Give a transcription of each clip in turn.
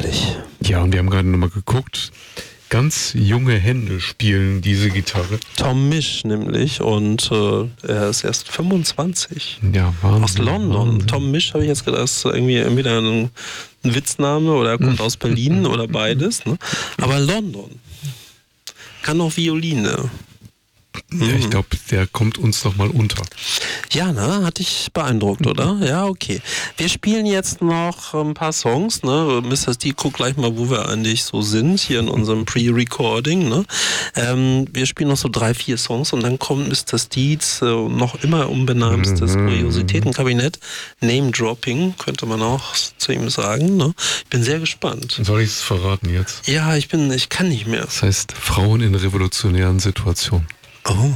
Natürlich. Ja, und wir haben gerade nochmal geguckt. Ganz junge Hände spielen diese Gitarre. Tom Misch nämlich und er ist erst 25. Ja, Wahnsinn. Aus London. Wahnsinn. Tom Misch habe ich jetzt gedacht, ist irgendwie entweder ein Witzname oder er kommt aus Berlin oder beides. Ne? Aber London. Kann auch Violine. Ja, ich glaube, der kommt uns noch mal unter. Ja, ne? Hat dich beeindruckt, oder? Ja, okay. Wir spielen jetzt noch ein paar Songs, ne? Mr. Steve, guck gleich mal, wo wir eigentlich so sind, hier in unserem Pre-Recording, ne? Wir spielen noch so 3-4 Songs und dann kommt Mr. Steeds noch immer unbenanntes Kuriositätenkabinett. Name-Dropping, könnte man auch zu ihm sagen, ne? Ich bin sehr gespannt. Soll ich es verraten jetzt? Ja, ich kann nicht mehr. Das heißt, Frauen in revolutionären Situationen. Oh,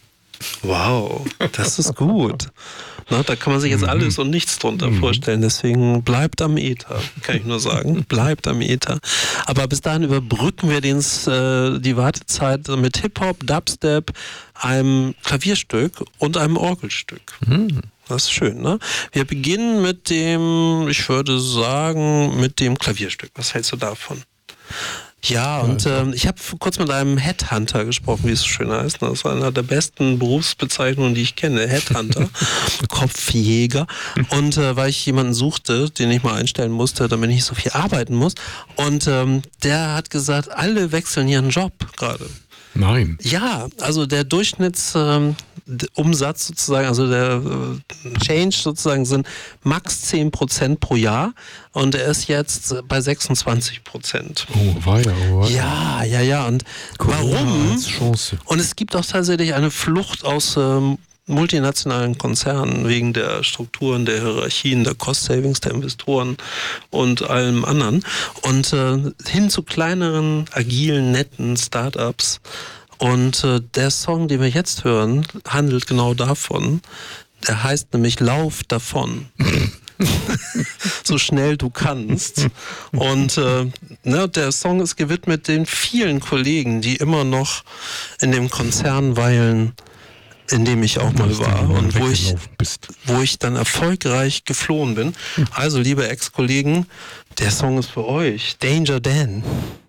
wow, das ist gut. Na, da kann man sich jetzt alles und nichts drunter vorstellen. Deswegen bleibt am Äther, kann ich nur sagen. Bleibt am Äther. Aber bis dahin überbrücken wir die Wartezeit mit Hip-Hop, Dubstep, einem Klavierstück und einem Orgelstück. Das ist schön, ne? Wir beginnen mit dem, ich würde sagen, mit dem Klavierstück. Was hältst du davon? Ja, und ich habe kurz mit einem Headhunter gesprochen, wie es so schön heißt. Das ist einer der besten Berufsbezeichnungen, die ich kenne. Headhunter, Kopfjäger. Und weil ich jemanden suchte, den ich mal einstellen musste, damit ich nicht so viel arbeiten muss. Und der hat gesagt, alle wechseln ihren Job gerade. Nein. Ja, also der Durchschnittsumsatz sozusagen, also der Change sozusagen sind max 10% pro Jahr und er ist jetzt bei 26%. Oh, weiter. Ja. Und warum? Als Chance. Und es gibt auch tatsächlich eine Flucht aus multinationalen Konzernen wegen der Strukturen, der Hierarchien, der Cost Savings, der Investoren und allem anderen und hin zu kleineren, agilen, netten Startups. Und der Song, den wir jetzt hören, handelt genau davon. Der heißt nämlich Lauf davon. So schnell du kannst. Und der Song ist gewidmet den vielen Kollegen, die immer noch in dem Konzern weilen, in dem ich auch mal war und wo ich dann erfolgreich geflohen bin. Also, liebe Ex-Kollegen, der Song ist für euch. Danger Dan.